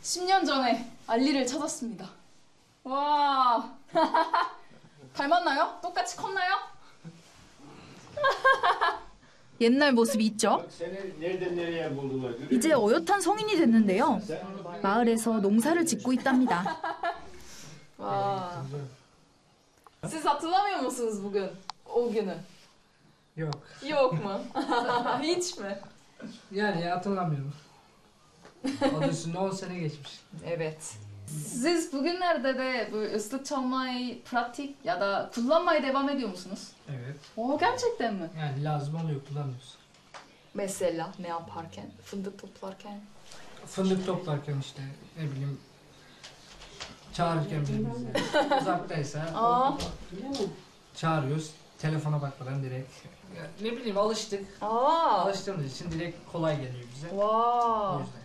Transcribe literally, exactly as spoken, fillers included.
십 년 전에 알리를 찾았습니다. 와. 닮았나요? 똑같이 컸나요? 옛날 모습이 있죠? 이제 어엿한 성인이 됐는데요. 마을에서 농사를 짓고 있답니다. 와. Siz hatırlamıyor musunuz bugün? O günü? Yok. Yok mu? Hiç mi? Yani hatırlamıyorum. Adı üstünde on sene geçmiş. Evet. Siz bugünlerde de bu ıslık çalmayı pratik ya da kullanmaya devam ediyor musunuz? Evet. O gerçekten mi? Yani lazım oluyor, kullanıyoruz. Mesela ne yaparken? Fındık toplarken? Fındık toplarken işte, ne bileyim, çağırırken birbirimizi. Uzaktaysa Aa. çağırıyoruz. Telefona bakmadan direkt. Ya, ne bileyim, alıştık. Aa. Alıştığımız için direkt kolay geliyor bize. Wow. O yüzden.